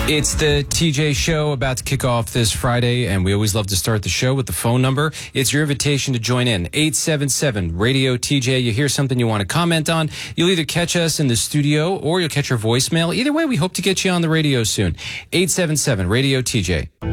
It's the TJ Show about to kick off this Friday, and we always love to start the show with the phone number. It's your invitation to join in. 877-RADIO-TJ. You hear something you want to comment on, you'll either catch us in the studio or you'll catch our voicemail. Either way, we hope to get you on the radio soon. 877-RADIO-TJ.